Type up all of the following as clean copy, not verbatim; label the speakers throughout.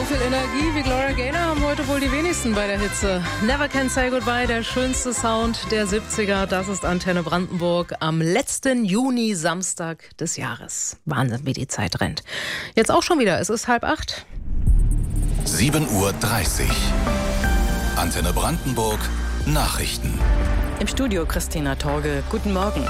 Speaker 1: viel Energie wie Gloria Gaynor haben heute wohl die wenigsten bei der Hitze. Never Can Say Goodbye, der schönste Sound der 70er. Das ist Antenne Brandenburg am letzten Juni-Samstag des Jahres. Wahnsinn, wie die Zeit rennt. Jetzt auch schon wieder, es ist 7:30.
Speaker 2: 7:30 Uhr. Antenne Brandenburg, Nachrichten.
Speaker 3: Im Studio Christina Torge. Guten Morgen.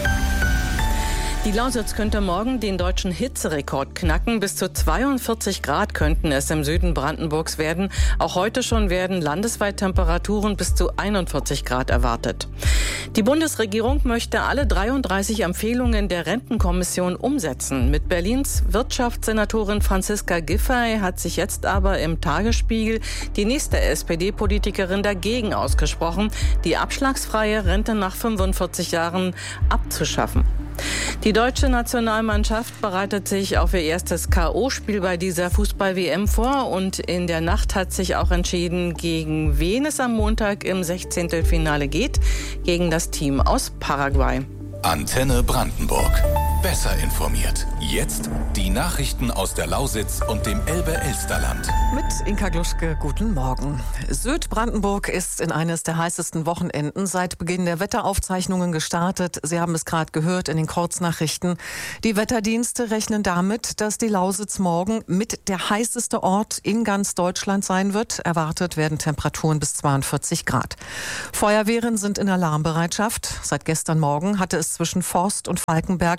Speaker 3: Die Lausitz könnte morgen den deutschen Hitzerekord knacken. Bis zu 42 Grad könnten es im Süden Brandenburgs werden. Auch heute schon werden landesweit Temperaturen bis zu 41 Grad erwartet. Die Bundesregierung möchte alle 33 Empfehlungen der Rentenkommission umsetzen. Mit Berlins Wirtschaftssenatorin Franziska Giffey hat sich jetzt aber im Tagesspiegel die nächste SPD-Politikerin dagegen ausgesprochen, die abschlagsfreie Rente nach 45 Jahren abzuschaffen. Die deutsche Nationalmannschaft bereitet sich auf ihr erstes K.O.-Spiel bei dieser Fußball-WM vor und in der Nacht hat sich auch entschieden, gegen wen es am Montag im 16. Finale geht, gegen das Team aus Paraguay.
Speaker 2: Antenne Brandenburg. Besser informiert. Jetzt die Nachrichten aus der Lausitz und dem Elbe-Elsterland.
Speaker 4: Mit Inka Gluschke, guten Morgen. Südbrandenburg ist in eines der heißesten Wochenenden seit Beginn der Wetteraufzeichnungen gestartet. Sie haben es gerade gehört in den Kurznachrichten. Die Wetterdienste rechnen damit, dass die Lausitz morgen mit der heißeste Ort in ganz Deutschland sein wird. Erwartet werden Temperaturen bis 42 Grad. Feuerwehren sind in Alarmbereitschaft. Seit gestern Morgen hatte es zwischen Forst und Falkenberg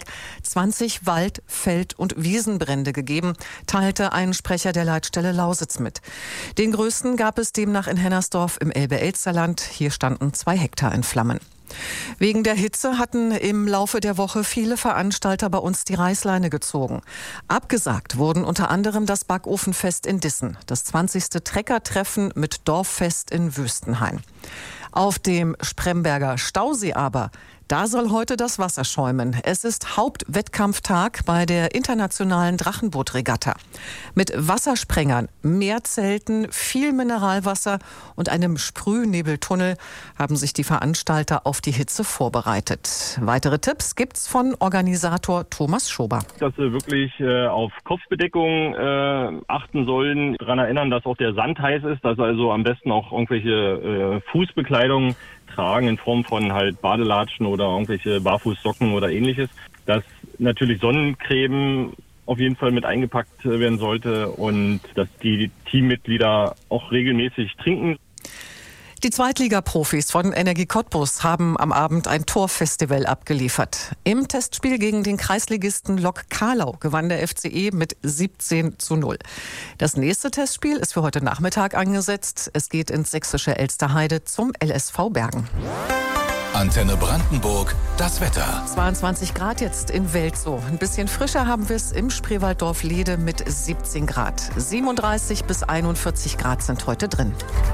Speaker 4: 20 Wald-, Feld- und Wiesenbrände gegeben, teilte ein Sprecher der Leitstelle Lausitz mit. Den größten gab es demnach in Hennersdorf im Elbe-Elsterland. Hier standen 2 Hektar in Flammen. Wegen der Hitze hatten im Laufe der Woche viele Veranstalter bei uns die Reißleine gezogen. Abgesagt wurden unter anderem das Backofenfest in Dissen, das 20. Treckertreffen mit Dorffest in Wüstenhain. Auf dem Spremberger Stausee aber, da soll heute das Wasser schäumen. Es ist Hauptwettkampftag bei der internationalen Drachenbootregatta. Mit Wassersprengern, Meerzelten, viel Mineralwasser und einem Sprühnebeltunnel haben sich die Veranstalter auf die Hitze vorbereitet. Weitere Tipps gibt's von Organisator Thomas Schober.
Speaker 5: Dass sie wirklich auf Kopfbedeckung achten sollen, daran erinnern, dass auch der Sand heiß ist, dass also am besten auch irgendwelche Fußbekleidung tragen in Form von halt Badelatschen oder irgendwelche Barfußsocken oder ähnliches. Dass natürlich Sonnencreme auf jeden Fall mit eingepackt werden sollte und dass die Teammitglieder auch regelmäßig trinken.
Speaker 4: Die Zweitliga-Profis von Energie Cottbus haben am Abend ein Torfestival abgeliefert. Im Testspiel gegen den Kreisligisten Lok Karlau gewann der FCE mit 17:0. Das nächste Testspiel ist für heute Nachmittag angesetzt. Es geht ins sächsische Elsterheide zum LSV Bergen.
Speaker 2: Antenne Brandenburg, das Wetter.
Speaker 4: 22 Grad jetzt in Welzow. Ein bisschen frischer haben wir es im Spreewalddorf Lede mit 17 Grad. 37 bis 41 Grad sind heute drin.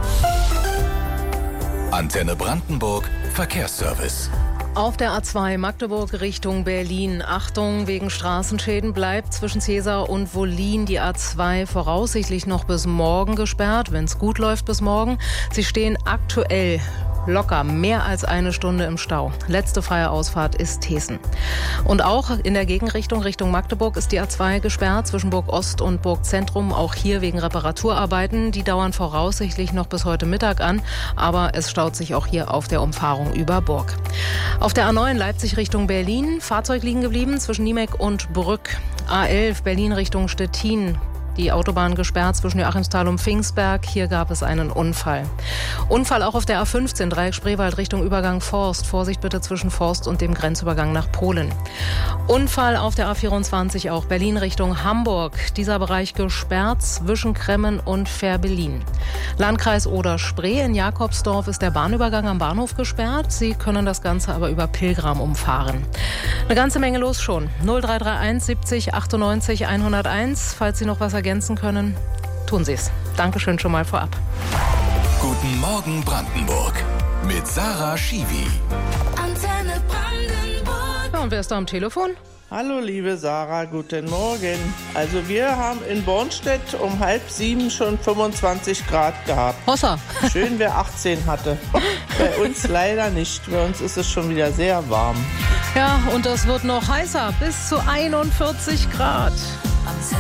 Speaker 2: Antenne Brandenburg, Verkehrsservice.
Speaker 1: Auf der A2 Magdeburg Richtung Berlin. Achtung, wegen Straßenschäden bleibt zwischen Cäsar und Wollin die A2 voraussichtlich noch bis morgen gesperrt, wenn es gut läuft bis morgen. Sie stehen aktuell locker mehr als eine Stunde im Stau. Letzte freie Ausfahrt ist Thesen. Und auch in der Gegenrichtung, Richtung Magdeburg, ist die A2 gesperrt zwischen Burg Ost und Burg Zentrum. Auch hier wegen Reparaturarbeiten. Die dauern voraussichtlich noch bis heute Mittag an. Aber es staut sich auch hier auf der Umfahrung über Burg. Auf der A9 Leipzig Richtung Berlin. Fahrzeug liegen geblieben zwischen Niemeck und Brück. A11 Berlin Richtung Stettin. Die Autobahn gesperrt zwischen Joachimsthal und Pfingstberg. Hier gab es einen Unfall. Unfall auch auf der A15, Dreieck Spreewald Richtung Übergang Forst. Vorsicht bitte zwischen Forst und dem Grenzübergang nach Polen. Unfall auf der A24 auch Berlin Richtung Hamburg. Dieser Bereich gesperrt zwischen Kremmen und Fährberlin. Landkreis Oder-Spree in Jakobsdorf ist der Bahnübergang am Bahnhof gesperrt. Sie können das Ganze aber über Pilgram umfahren. Eine ganze Menge los schon. 0331 70 98 101. Falls Sie noch was ergänzen können, tun Sie es. Dankeschön schon mal vorab.
Speaker 2: Guten Morgen Brandenburg mit Sarah Schiwi.
Speaker 6: Antenne Brandenburg.
Speaker 1: Ja, und wer ist da am Telefon?
Speaker 7: Hallo liebe Sarah, guten Morgen. Also wir haben in Bornstedt um 6:30 schon 25 Grad gehabt.
Speaker 1: Hossa.
Speaker 7: Schön, wer 18 hatte. Bei uns leider nicht. Bei uns ist es schon wieder sehr warm.
Speaker 1: Ja, und das wird noch heißer, bis zu 41 Grad.
Speaker 6: Antenne